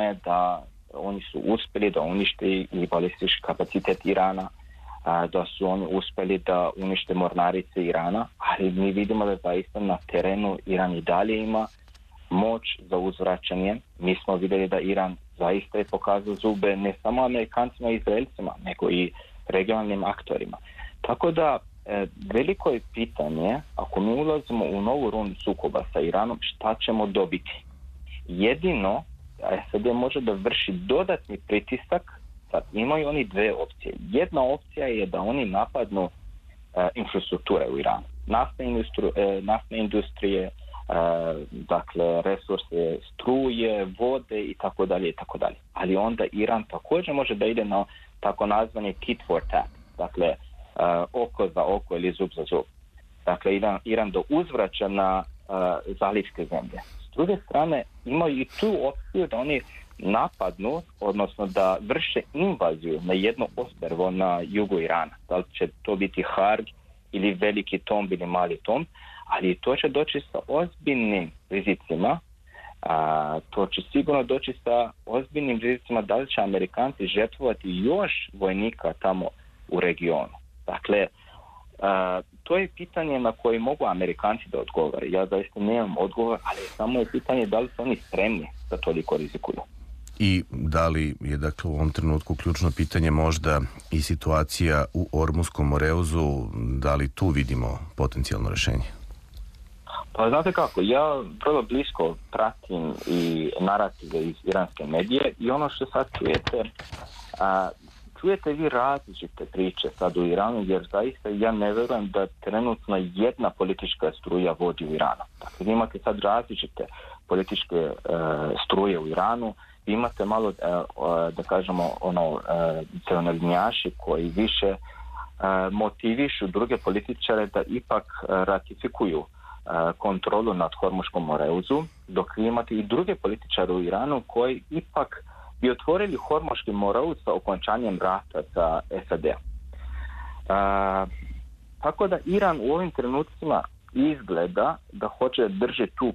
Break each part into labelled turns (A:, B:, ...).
A: je da oni su uspjeli da unište i balistički kapacitet Irana, da su oni uspjeli da unište mornarice Irana, ali mi vidimo da zaista na terenu Iran i dalje ima moć za uzvraćanje. Mi smo vidjeli da Iran zaista je pokazao zube ne samo Amerikancima i Izraelcima, nego i regionalnim aktorima. Tako da veliko je pitanje, ako mi ulazimo u novu rundu sukoba sa Iranom, šta ćemo dobiti? Jedino SAD može da vrši dodatni pritisak. Sad, imaju oni dve opcije. Jedna opcija je da oni napadnu infrastrukture u Iranu. Naftne industrije, dakle resurse struje, vode i tako dalje i tako dalje. Ali onda Iran također može da ide na tako nazvani tit for tat, dakle oko za oko ili zub za zub. Dakle, Iran da uzvraća na zalivske zemlje. S druge strane, imaju i tu opciju da oni napadnu, odnosno da vrše invaziju na jedno ostrvo na jugu Irana. Da li će to biti Harg ili Veliki Tomb ili Mali Tomb, ali to će doći sa ozbiljnim rizicima. To će sigurno doći sa ozbiljnim rizicima da li će Amerikanci žrtvovati još vojnika tamo u regionu. Dakle, to je pitanje na koje mogu Amerikanci da odgovore. Ja zaista nemam odgovor, ali samo je pitanje da li su oni spremni da toliko rizikuju.
B: I da li je, dakle, u ovom trenutku ključno pitanje možda i situacija u Ormuskom Moreuzu, da li tu vidimo potencijalno rješenje?
A: Pa znate kako, ja vrlo blisko pratim i narative iz iranske medije i ono što sad čujete vi različite priče sad u Iranu, jer zaista ja ne vjerujem da trenutno jedna politička struja vodi u Iranu. Dakle, vi imate sad različite političke struje u Iranu, vi imate malo, da kažemo, crnolinjaši koji više motivišu druge političare da ipak ratifikuju kontrolu nad Hormuškom Moreuzu, dok imate i druge političare u Iranu koji ipak bi otvorili Hormuški Moreuz sa okončanjem rata sa SAD-om. Tako da Iran u ovim trenucima izgleda da hoće držati tu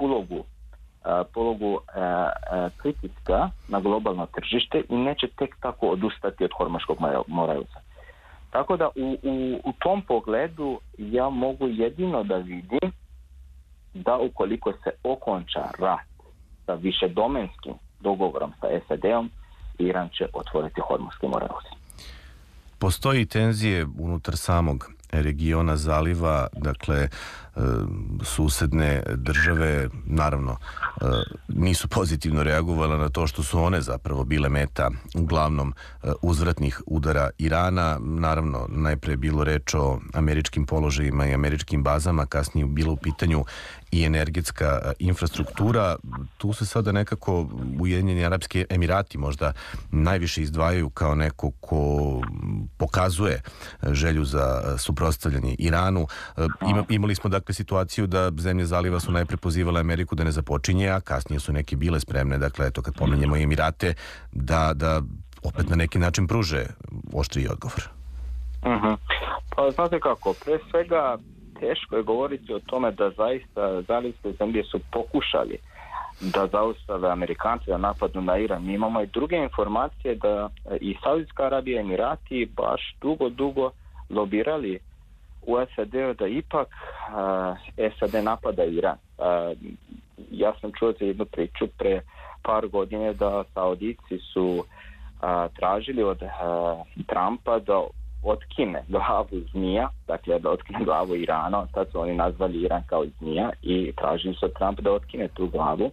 A: pologu pritiska na globalno tržište i neće tek tako odustati od Hormuškog Moreuza. Tako da u tom pogledu ja mogu jedino da vidim da ukoliko se okonča rat sa višedomenskim dogovorom sa SAD-om, Iran će otvoriti Hormuški Moreuz.
B: Postoji tenzije unutar samog regiona zaliva, dakle susedne države naravno nisu pozitivno reagovale na to što su one zapravo bile meta uglavnom uzvratnih udara Irana. Naravno, najprije je bilo reč o američkim položajima i američkim bazama, kasnije bilo u pitanju i energetska infrastruktura. Tu se sada nekako Ujedinjeni Arapski Emirati možda najviše izdvajaju kao neko ko pokazuje želju za suprotstavljanje Iranu. Imali smo dakle situaciju da zemlje zaliva su najpre pozivale Ameriku da ne započinje, a kasnije su neke bile spremne, dakle eto kad pomenjemo i Emirate, da opet na neki način pruže oštriji odgovor.
A: Pa znate kako, pre svega teško je govoriti o tome da zaista zalivske zemlje su pokušali da zaustave Amerikanci da napadnu na Iran. Mi imamo i druge informacije da i Saudijska Arabija i Emirati baš dugo lobirali u SAD-u da ipak SAD napada Iran. Ja sam čuo za jednu priču pre par godine da Saudici su tražili od Trumpa da otkine glavu zmija, dakle da otkine glavu Irana, sad su oni nazvali Iran kao zmija i tražili su od Trumpa da otkine tu glavu.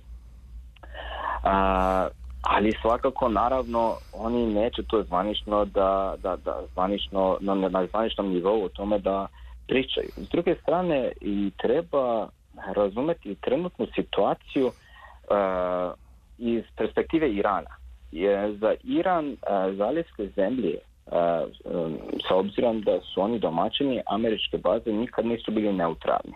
A: Ali svakako, naravno, oni neće to zvanično na zvaničnom nivou o tome da pričaju. S druge strane, i treba razumeti trenutnu situaciju iz perspektive Irana. Za Iran zalivske zemlje, s obzirom da su oni domaćini, američke baze nikad nisu bili neutralni.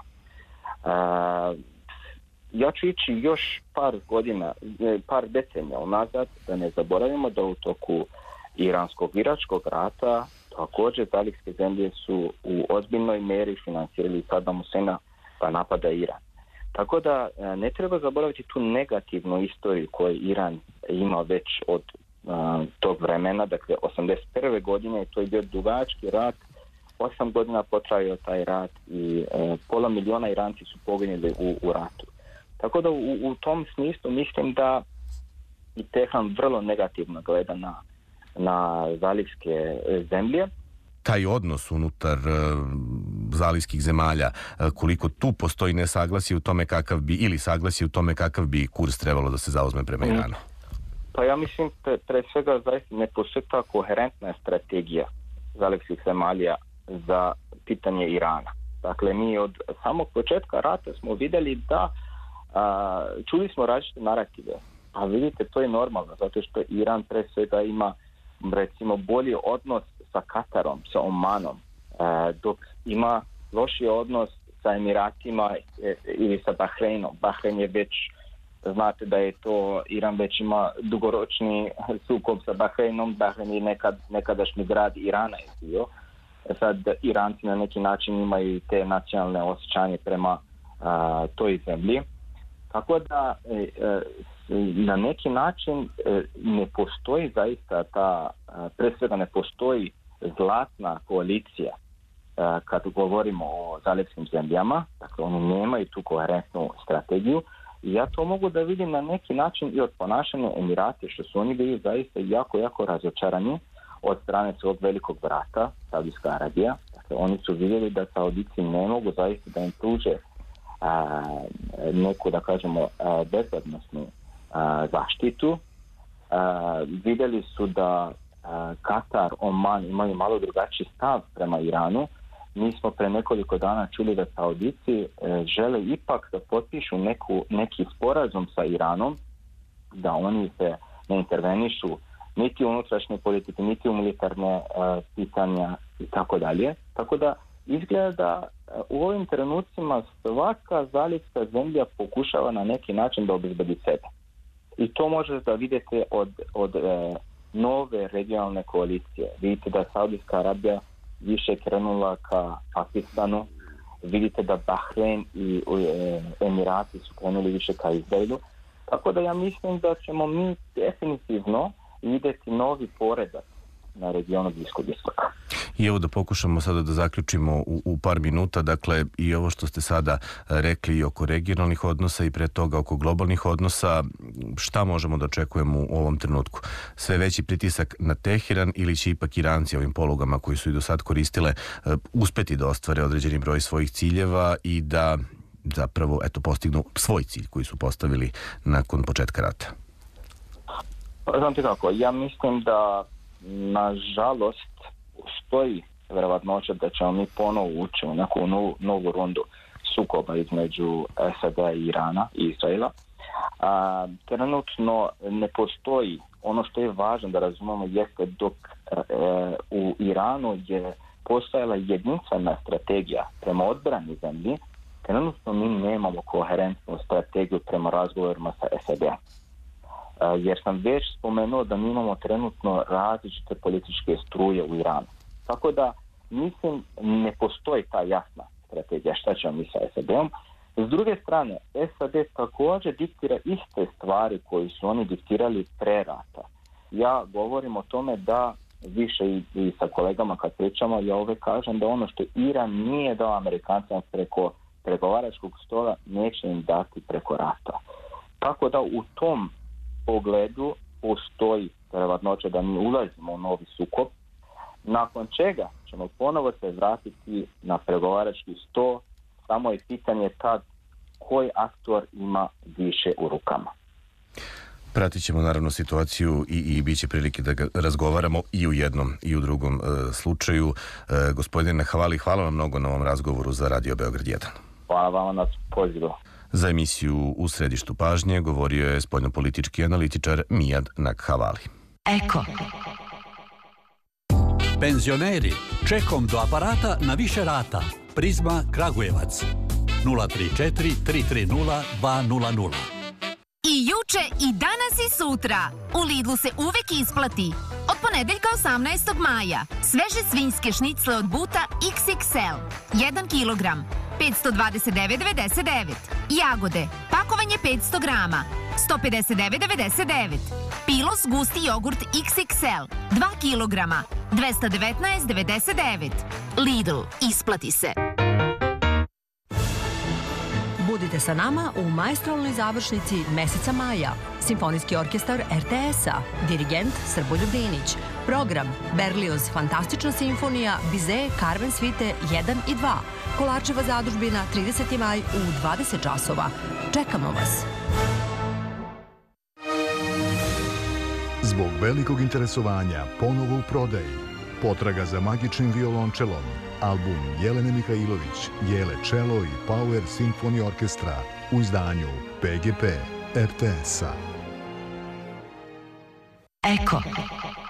A: Ja ću ići još par decenija unazad, da ne zaboravimo da u toku iranskog-iračkog rata također zalivske zemlje su u ozbiljnoj meri financirali Saddam Husseina pa napada Iran. Tako da ne treba zaboraviti tu negativnu istoriju koju Iran ima već od tog vremena, dakle 81. godine, to je bio dugački rat, 8 godina potrajao taj rat i pola miliona Iranci su poginuli u ratu. Tako da u tom smislu mislim da i Teheran vrlo negativno gleda na zalivske zemlje.
B: Taj odnos unutar zalivskih zemalja, koliko tu postoji nesaglasje u tome kakav bi, ili saglasje u tome kakav bi kurs trebalo da se zauzme prema Iranu?
A: Pa ja mislim pre svega zaista ne postoji ta koherentna strategija zalivskih zemalja za pitanje Irana. Dakle, mi od samog početka rata smo vidjeli da čuli smo različite narative, a vidite, to je normalno, zato što Iran pre svega ima recimo bolji odnos sa Katarom, sa Omanom, dok ima lošiji odnos sa Emiratima ili sa Bahreinom. Bahrein je već, znate da je to, Iran već ima dugoročni sukob sa Bahreinom. Bahrein je nekadašnji grad Irana je bio. Sad Iranci na neki način imaju te nacionalne osjećanje prema toj zemlji. Tako da na neki način ne postoji zaista pre svega ne postoji zlatna koalicija kad govorimo o zalivskim zemljama, dakle oni nemaju tu koherentnu strategiju i ja to mogu da vidim na neki način i od ponašanja Emirata, što su oni bili zaista jako razočarani od strane svog velikog brata, Saudijska Arabija. Dakle, oni su vidjeli da Saudici ne mogu zaista da im pruže neku, da kažemo, bezbednosnu zaštitu. Vidjeli su da Katar, Oman imaju malo drugačiji stav prema Iranu. Mi smo pre nekoliko dana čuli da Saudici žele ipak da potpišu neki sporazum sa Iranom, da oni se ne intervenišu niti u unutrašnje politike, niti u militarne pitanja i tako dalje. Tako da izgleda da u ovim trenucima svaka zalivska zemlja pokušava na neki način da obezbedi sebe. I to možete da vidite od nove regionalne koalicije. Vidite da Saudijska Arabija više krenula ka Pakistanu, vidite da Bahrein i Emirati su krenuli više ka Izraelu. Tako da ja mislim da ćemo mi definitivno vidjeti novi poredak na regionu Bliskog istoka.
B: I evo da pokušamo sada da zaključimo u par minuta, dakle i ovo što ste sada rekli oko regionalnih odnosa i pre toga oko globalnih odnosa, šta možemo da očekujemo u ovom trenutku? Sve veći pritisak na Teheran ili će ipak Iranci ovim polugama koji su i do sad koristile uspeti da ostvare određeni broj svojih ciljeva i da zapravo postignu svoj cilj koji su postavili nakon početka rata?
A: Znam ti kako, ja mislim da nažalost postoji verovatnoća da ćemo mi ponovo ući u neku novu rundu sukoba između SAD i Irana i Izraela. Trenutno ne postoji, ono što je važno da razumemo jeste dok u Iranu je postojala jedinstvena strategija prema odbrani zemlji, trenutno mi nemamo koherentnu strategiju prema razgovorima sa SAD-om. Jer sam već spomenuo da mi imamo trenutno različite političke struje u Iranu. Tako da, mislim, ne postoji ta jasna strategija šta ćemo mi sa SAD-om. S druge strane, SAD također diktira iste stvari koje su oni diktirali pre rata. Ja govorim o tome da više i sa kolegama kad pričamo, ja uvek kažem da ono što Iran nije dao Amerikancima preko pregovaračkog stola, neće im dati preko rata. Tako da u tom pogledu postoji verovatnoća da mi ulazimo u novi sukob, nakon čega ćemo ponovo se vratiti na pregovarački sto, samo je pitanje tad koji aktor ima više u rukama.
B: Pratit ćemo naravno situaciju i bit će prilike da razgovaramo i u jednom i u drugom slučaju. Gospodine Havali, hvala vam mnogo na ovom razgovoru za Radio Beograd 1.
A: Hvala vam na pozivu.
B: Za emisiju U središtu pažnje govorio je spoljnopolitički analitičar Mijad Naghavali.
C: Eko. Penzioneri, čekom do aparata na više rata. Prizma Kragujevac. 034 330 200.
D: I juče, i danas i sutra. U Lidlu se uvek isplati. Od ponedeljka 18. maja. Sveže svinjske šnicle od buta XXL. 1 kilogram. 529,99. Jagode, pakovanje 500 grama, 159,99. Pilos gusti jogurt XXL, 2 kilograma, 219,99. Lidl, isplati se.
E: Budite sa nama u maestralnoj završnici meseca maja. Simfonijski orkestar RTS-a, dirigent Srboljub Dinić. Program Berlioz Fantastična simfonija, Bizet, Carmen Svite 1 i 2. Kolarčeva zadužbina, 30. maj u 20 časova. Čekamo vas!
F: Zbog velikog interesovanja ponovo u prodaji Potraga za magičnim violončelom, album Jelene Mihajlović, Jele Čelo i Power Symphony Orkestra u izdanju PGP RTS-a.
D: Eko.